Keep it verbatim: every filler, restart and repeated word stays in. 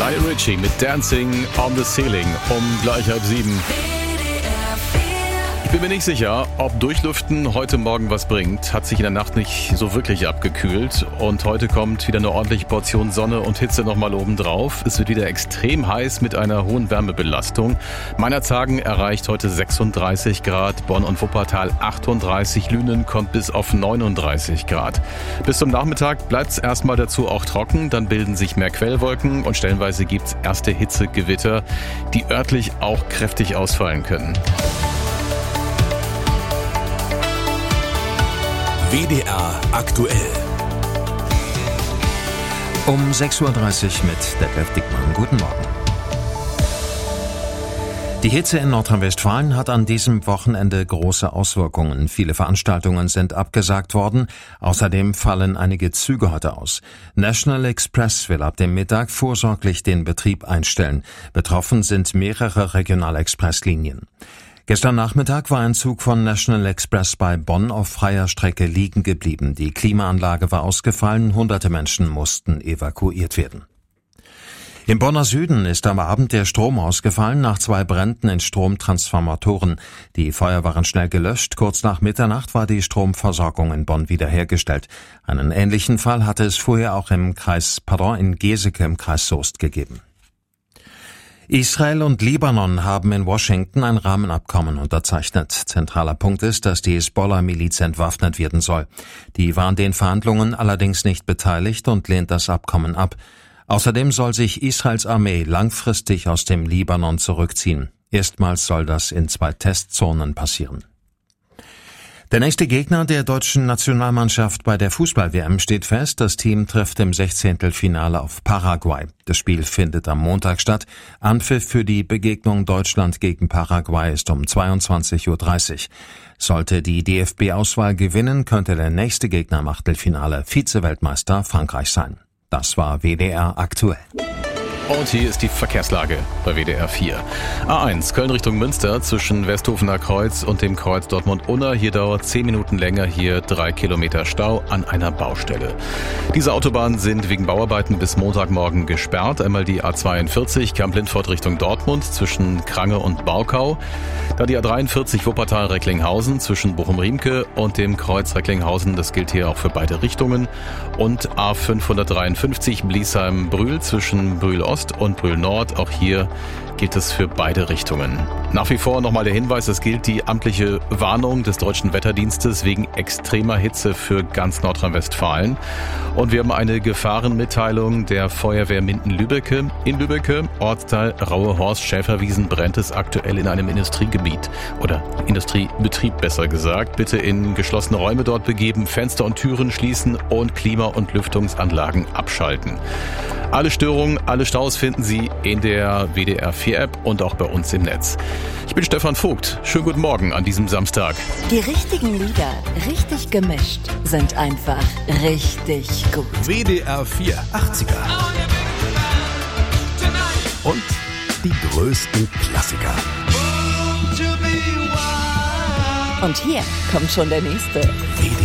Lionel Richie mit Dancing on the Ceiling um gleich halb sieben. Ich bin mir nicht sicher, ob Durchlüften heute Morgen was bringt. Hat sich in der Nacht nicht so wirklich abgekühlt. Und heute kommt wieder eine ordentliche Portion Sonne und Hitze nochmal oben drauf. Es wird wieder extrem heiß mit einer hohen Wärmebelastung. Meinerzhagen erreicht heute sechsunddreißig Grad, Bonn und Wuppertal achtunddreißig, Lünen kommt bis auf neununddreißig Grad. Bis zum Nachmittag bleibt es erstmal dazu auch trocken. Dann bilden sich mehr Quellwolken und stellenweise gibt es erste Hitzegewitter, die örtlich auch kräftig ausfallen können. W D R aktuell. Um sechs Uhr dreißig mit Detlef Dickmann. Guten Morgen. Die Hitze in Nordrhein-Westfalen hat an diesem Wochenende große Auswirkungen. Viele Veranstaltungen sind abgesagt worden. Außerdem fallen einige Züge heute aus. National Express will ab dem Mittag vorsorglich den Betrieb einstellen. Betroffen sind mehrere Regional-Express-Linien. Gestern Nachmittag war ein Zug von National Express bei Bonn auf freier Strecke liegen geblieben. Die Klimaanlage war ausgefallen, hunderte Menschen mussten evakuiert werden. Im Bonner Süden ist am Abend der Strom ausgefallen nach zwei Bränden in Stromtransformatoren. Die Feuer waren schnell gelöscht. Kurz nach Mitternacht war die Stromversorgung in Bonn wiederhergestellt. Einen ähnlichen Fall hatte es vorher auch im Kreis, pardon, in Geseke im Kreis Soest gegeben. Israel und Libanon haben in Washington ein Rahmenabkommen unterzeichnet. Zentraler Punkt ist, dass die Hisbollah-Miliz entwaffnet werden soll. Die war an den Verhandlungen allerdings nicht beteiligt und lehnt das Abkommen ab. Außerdem soll sich Israels Armee langfristig aus dem Libanon zurückziehen. Erstmals soll das in zwei Testzonen passieren. Der nächste Gegner der deutschen Nationalmannschaft bei der Fußball-W M steht fest. Das Team trifft im Sechzehntelfinale auf Paraguay. Das Spiel findet am Montag statt. Anpfiff für die Begegnung Deutschland gegen Paraguay ist um zweiundzwanzig Uhr dreißig. Sollte die D F B-Auswahl gewinnen, könnte der nächste Gegner im Achtelfinale Vize-Weltmeister Frankreich sein. Das war W D R aktuell. Und hier ist die Verkehrslage bei W D R vier. A eins, Köln Richtung Münster zwischen Westhofener Kreuz und dem Kreuz Dortmund-Unna. Hier dauert zehn Minuten länger, hier drei Kilometer Stau an einer Baustelle. Diese Autobahnen sind wegen Bauarbeiten bis Montagmorgen gesperrt. Einmal die A zweiundvierzig, Kamp-Lindfort Richtung Dortmund zwischen Krange und Baukau. Da die A dreiundvierzig Wuppertal-Recklinghausen zwischen Bochum-Riemke und dem Kreuz Recklinghausen. Das gilt hier auch für beide Richtungen. Und A fünfhundertdreiundfünfzig Bliesheim-Brühl zwischen Brühl-Ost und Brühl-Nord. Auch hier gilt es für beide Richtungen. Nach wie vor nochmal der Hinweis, es gilt die amtliche Warnung des Deutschen Wetterdienstes wegen extremer Hitze für ganz Nordrhein-Westfalen. Und wir haben eine Gefahrenmitteilung der Feuerwehr Minden-Lübbecke. In Lübbecke, Ortsteil Rauhe-Horst-Schäferwiesen, brennt es aktuell in einem Industriegebiet oder Industriebetrieb besser gesagt. Bitte in geschlossene Räume dort begeben, Fenster und Türen schließen und Klima- und Lüftungsanlagen abschalten. Alle Störungen, alle Staus finden Sie in der W D R vier App und auch bei uns im Netz. Ich bin Stefan Vogt. Schönen guten Morgen an diesem Samstag. Die richtigen Lieder, richtig gemischt, sind einfach richtig gut. W D R vier achtziger. Und die größten Klassiker. Und hier kommt schon der nächste. W D